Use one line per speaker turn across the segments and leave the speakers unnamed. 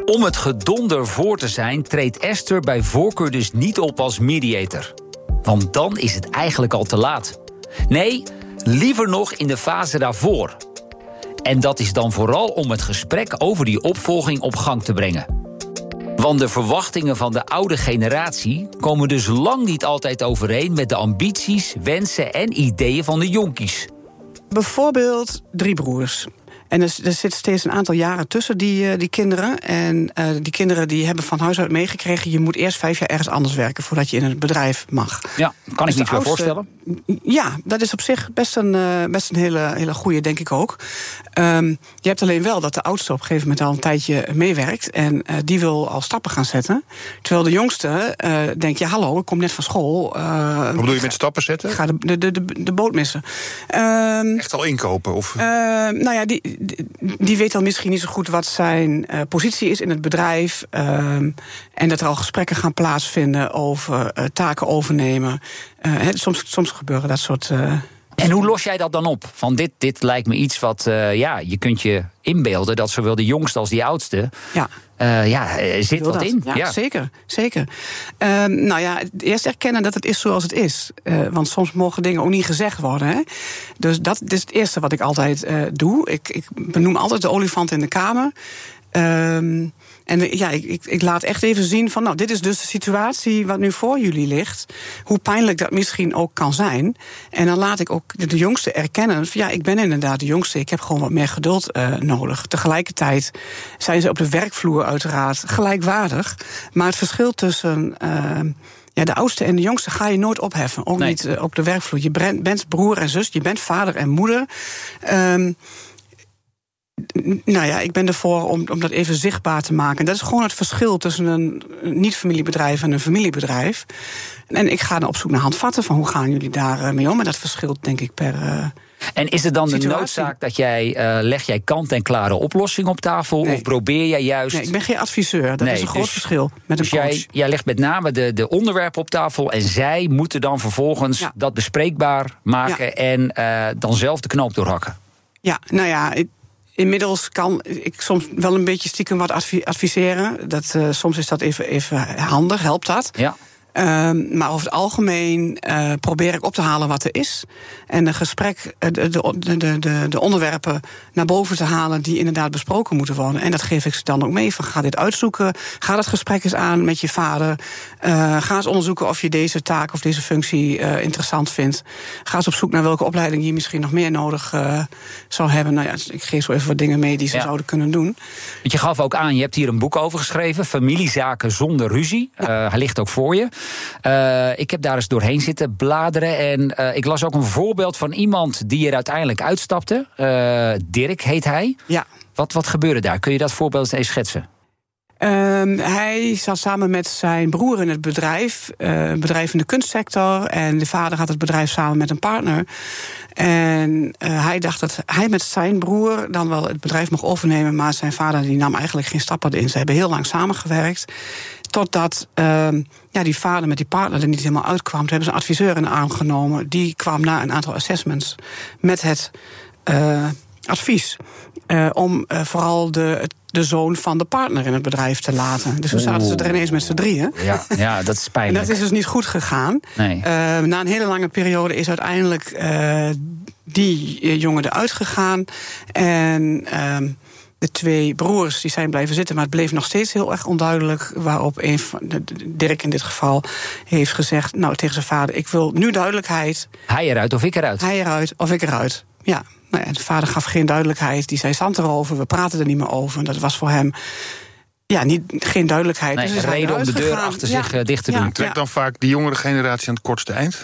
Om het gedonder voor te zijn, treedt Esther bij voorkeur dus niet op als mediator. Want dan is het eigenlijk al te laat. Nee, liever nog in de fase daarvoor. En dat is dan vooral om het gesprek over die opvolging op gang te brengen. Want de verwachtingen van de oude generatie komen dus lang niet altijd overeen met de ambities, wensen en ideeën van de jonkies.
Bijvoorbeeld 3 broers. En er zit steeds een aantal jaren tussen die kinderen. En die kinderen die hebben van huis uit meegekregen... je moet eerst 5 jaar ergens anders werken voordat je in het bedrijf mag.
Ja, kan ik me niet meer voorstellen.
Ja, dat is op zich best een hele goeie, denk ik ook. Je hebt alleen wel dat de oudste op een gegeven moment al een tijdje meewerkt... en die wil al stappen gaan zetten. Terwijl de jongste denkt, ja hallo, ik kom net van school.
Wat bedoel je met stappen zetten?
Ik ga de boot missen.
Echt al inkopen? Of?
Nou ja, die weet dan misschien niet zo goed wat zijn positie is in het bedrijf. En dat er al gesprekken gaan plaatsvinden over taken overnemen. Soms gebeuren dat soort...
En hoe los jij dat dan op? Van dit lijkt me iets wat, je kunt je inbeelden... dat zowel de jongste als die oudste... zit wat in.
Ja, zeker. Nou ja, eerst erkennen dat het is zoals het is. Want soms mogen dingen ook niet gezegd worden. Hè? Dus dat is het eerste wat ik altijd doe. Ik benoem altijd de olifant in de kamer. Ik laat echt even zien van, nou, dit is dus de situatie wat nu voor jullie ligt. Hoe pijnlijk dat misschien ook kan zijn. En dan laat ik ook de jongste erkennen van, ja, ik ben inderdaad de jongste. Ik heb gewoon wat meer geduld nodig. Tegelijkertijd zijn ze op de werkvloer uiteraard gelijkwaardig. Maar het verschil tussen de oudste en de jongste ga je nooit opheffen. Ook niet op de werkvloer. Je bent broer en zus, je bent vader en moeder. Nou ja, ik ben ervoor om dat even zichtbaar te maken. Dat is gewoon het verschil tussen een niet-familiebedrijf en een familiebedrijf. En ik ga dan op zoek naar handvatten van hoe gaan jullie daar mee om. En dat verschilt denk ik per
En is het dan
situatie.
De noodzaak dat leg jij kant-en-klare oplossingen op tafel?
Nee.
Of probeer jij juist...
Nee, ik ben geen adviseur. Dat is een groot verschil met een coach.
Jij legt met name de onderwerpen op tafel... en zij moeten dan vervolgens dat bespreekbaar maken... en dan zelf de knoop doorhakken. Ja,
nou ja... Inmiddels kan ik soms wel een beetje stiekem wat adviseren. Soms is dat even handig, helpt dat.
Ja.
Maar over het algemeen probeer ik op te halen wat er is. En een gesprek, de onderwerpen naar boven te halen die inderdaad besproken moeten worden. En dat geef ik ze dan ook mee. Van, ga dit uitzoeken. Ga dat gesprek eens aan met je vader. Ga eens onderzoeken of je deze taak of deze functie interessant vindt. Ga eens op zoek naar welke opleiding je misschien nog meer nodig zou hebben. Nou ja, ik geef zo even wat dingen mee die ze zouden kunnen doen.
Want je gaf ook aan, je hebt hier een boek over geschreven. Familiezaken zonder ruzie. Hij ligt ook voor je. Ik heb daar eens doorheen zitten bladeren. En ik las ook een voorbeeld van iemand die er uiteindelijk uitstapte. Dirk heet hij.
Ja.
Wat gebeurde daar? Kun je dat voorbeeld eens schetsen?
Hij zat samen met zijn broer in het bedrijf. Een bedrijf in de kunstsector. En de vader had het bedrijf samen met een partner. En hij dacht dat hij met zijn broer dan wel het bedrijf mocht overnemen. Maar zijn vader die nam eigenlijk geen stappen in. Ze hebben heel lang samengewerkt. Totdat die vader met die partner er niet helemaal uitkwam. Toen hebben ze een adviseur in aangenomen. Die kwam na een aantal assessments met het advies om vooral de zoon van de partner in het bedrijf te laten. Dus toen zaten ze er ineens met z'n drieën.
Ja, dat is pijnlijk.
En dat is dus niet goed gegaan.
Nee.
Na een hele lange periode is uiteindelijk die jongen eruit gegaan. En de 2 broers die zijn blijven zitten, maar het bleef nog steeds heel erg onduidelijk. Waarop Dirk in dit geval heeft gezegd, nou, tegen zijn vader, ik wil nu duidelijkheid.
Hij eruit of ik eruit?
Hij eruit of ik eruit, ja. Nou ja, de vader gaf geen duidelijkheid, die zei zand erover, we praten er niet meer over. En dat was voor hem geen duidelijkheid.
Nee, dus reden om de deur achter zich dicht te doen.
Trekt dan vaak die jongere generatie aan het kortste eind?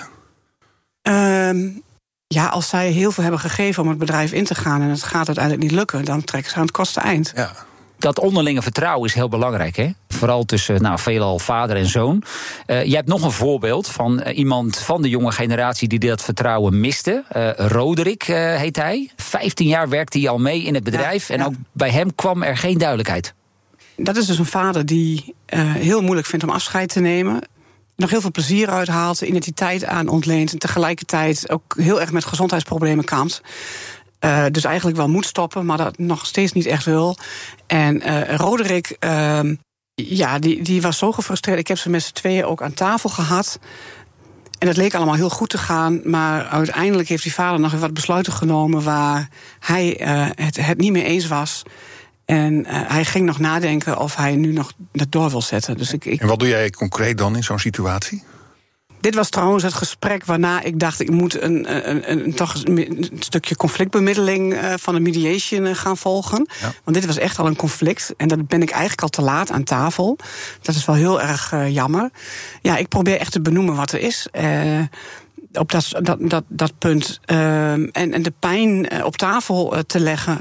Als zij heel veel hebben gegeven om het bedrijf in te gaan en het gaat uiteindelijk niet lukken, dan trekken ze aan het kortste eind.
Ja.
Dat onderlinge vertrouwen is heel belangrijk, hè? Vooral tussen veelal vader en zoon. Je hebt nog een voorbeeld van iemand van de jonge generatie die dat vertrouwen miste. Roderick heet hij. 15 jaar werkte hij al mee in het bedrijf. En ook bij hem kwam er geen duidelijkheid.
Dat is dus een vader die heel moeilijk vindt om afscheid te nemen. Nog heel veel plezier uithaalt, zijn identiteit aan ontleent en tegelijkertijd ook heel erg met gezondheidsproblemen kampt. Dus eigenlijk wel moet stoppen, maar dat nog steeds niet echt wil. En Roderick, die was zo gefrustreerd. Ik heb ze met z'n tweeën ook aan tafel gehad. En het leek allemaal heel goed te gaan. Maar uiteindelijk heeft die vader nog wat besluiten genomen waar hij het niet mee eens was. En hij ging nog nadenken of hij nu nog dat door wil zetten. Dus
En wat doe jij concreet dan in zo'n situatie?
Dit was trouwens het gesprek waarna ik dacht, ik moet toch een stukje conflictbemiddeling van de mediation gaan volgen. Ja. Want dit was echt al een conflict. En dan ben ik eigenlijk al te laat aan tafel. Dat is wel heel erg jammer. Ja, ik probeer echt te benoemen wat er is. Op dat punt. En de pijn op tafel te leggen.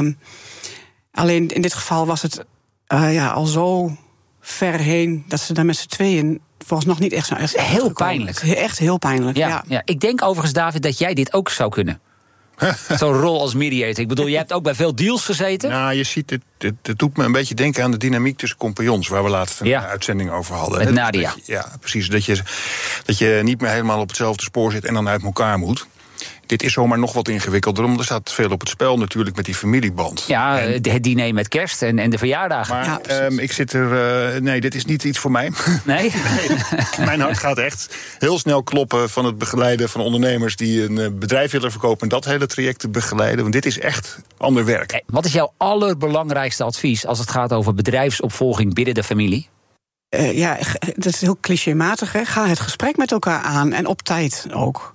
Alleen in dit geval was het al zo ver heen dat ze daar met z'n tweeën volgens nog niet echt zo erg
heel pijnlijk.
Echt heel pijnlijk, ja.
Ik denk overigens, David, dat jij dit ook zou kunnen. Zo'n rol als mediator. Ik bedoel, jij hebt ook bij veel deals gezeten.
Nou, je ziet, het doet me een beetje denken aan de dynamiek tussen compagnons, waar we laatst een uitzending over hadden.
Met Nadia.
Precies. Dat je niet meer helemaal op hetzelfde spoor zit en dan uit elkaar moet. Dit is zomaar nog wat ingewikkelder, omdat er staat veel op het spel natuurlijk met die familieband. Ja,
het diner met kerst en de verjaardagen.
Maar ik zit er... nee, dit is niet iets voor mij.
Nee?
Mijn hart gaat echt heel snel kloppen van het begeleiden van ondernemers die een bedrijf willen verkopen en dat hele traject te begeleiden. Want dit is echt ander werk.
Wat is jouw allerbelangrijkste advies als het gaat over bedrijfsopvolging binnen de familie?
Dat is heel clichématig. Hè? Ga het gesprek met elkaar aan en op tijd ook.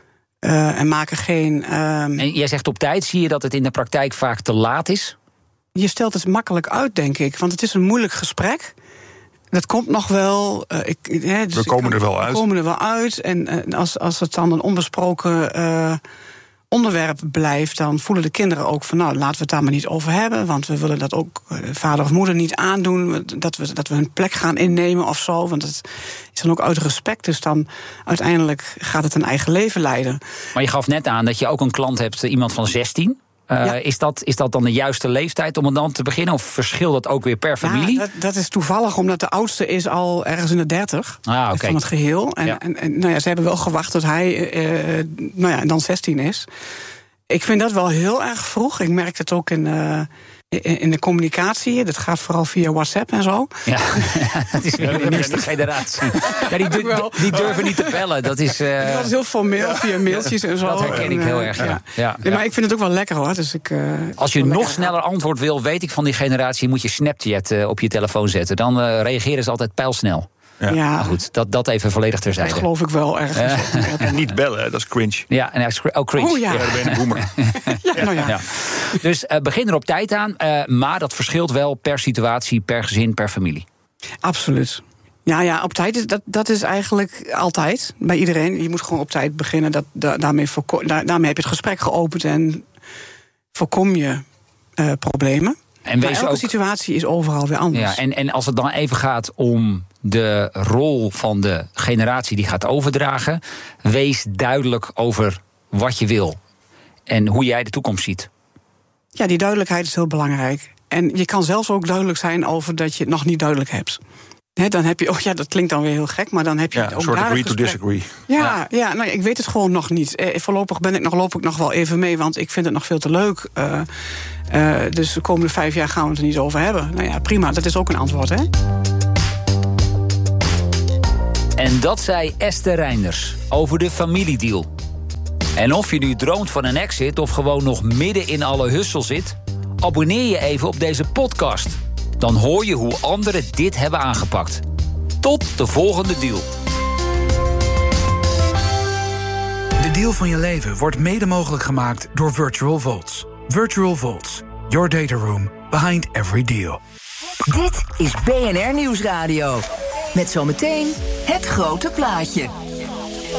En maken geen...
En jij zegt op tijd, zie je dat het in de praktijk vaak te laat is?
Je stelt het makkelijk uit, denk ik. Want het is een moeilijk gesprek. Dat komt nog wel.
We komen er wel uit. En als het dan een onbesproken onderwerp blijft, dan voelen de kinderen ook van, laten we het daar maar niet over hebben, want we willen dat ook vader of moeder niet aandoen, dat we hun plek gaan innemen of zo, want het is dan ook uit respect, dus dan uiteindelijk gaat het een eigen leven leiden.
Maar je gaf net aan dat je ook een klant hebt, iemand van 16. Is dat dan de juiste leeftijd om het dan te beginnen? Of verschilt dat ook weer per familie?
Ja, dat is toevallig, omdat de oudste is al ergens in de 30 van het geheel. En ze hebben wel gewacht tot hij dan 16 is. Ik vind dat wel heel erg vroeg. Ik merk het ook in de communicatie. Dat gaat vooral via WhatsApp en zo.
Ja, dat is weer de nieuwste generatie. Ja, die durven niet te bellen. Dat is
heel formeel via mailtjes en zo.
Dat herken ik heel erg, ja.
Nee, maar ik vind het ook wel lekker, hoor. Dus
als je nog sneller antwoord wil, weet ik van die generatie, moet je Snapchat op je telefoon zetten. Dan reageren ze altijd pijlsnel. Ja. Maar goed, dat even volledig terzijde.
Dat geloof ik wel ergens.
En niet bellen, dat is cringe.
Ja, en ook cringe.
Oh ja.
Dan ben je een boomer.
Ja. Dus begin er op tijd aan, maar dat verschilt wel per situatie, per gezin, per familie.
Absoluut. Ja, op tijd, dat is eigenlijk altijd bij iedereen. Je moet gewoon op tijd beginnen. Daarmee heb je het gesprek geopend en voorkom je problemen. En elke situatie is overal weer anders.
Ja, en als het dan even gaat om de rol van de generatie die gaat overdragen, wees duidelijk over wat je wil en hoe jij de toekomst ziet.
Ja, die duidelijkheid is heel belangrijk. En je kan zelfs ook duidelijk zijn over dat je het nog niet duidelijk hebt. Dan heb je, dat klinkt dan weer heel gek, maar dan heb je
een soort agree to disagree.
Ja, ik weet het gewoon nog niet. Voorlopig loop ik nog wel even mee, want ik vind het nog veel te leuk. Dus de komende 5 jaar gaan we het er niet over hebben. Nou ja, prima, dat is ook een antwoord, hè?
En dat zei Esther Reinders over de familiedeal. En of je nu droomt van een exit of gewoon nog midden in alle hussel zit, abonneer je even op deze podcast. Dan hoor je hoe anderen dit hebben aangepakt. Tot de volgende deal.
De deal van je leven wordt mede mogelijk gemaakt door Virtual Vaults. Virtual Vaults, your data room behind every deal.
Dit is BNR Nieuwsradio. Met zometeen het grote plaatje.